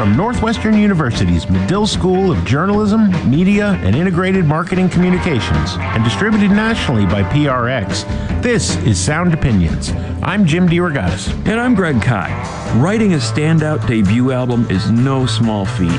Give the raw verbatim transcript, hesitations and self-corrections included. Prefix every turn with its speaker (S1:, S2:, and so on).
S1: from Northwestern University's Medill School of Journalism, Media, and Integrated Marketing Communications, and distributed nationally by P R X, this is Sound Opinions. I'm Jim DeRogatis.
S2: And I'm Greg Kot. Writing a standout debut album is no small feat.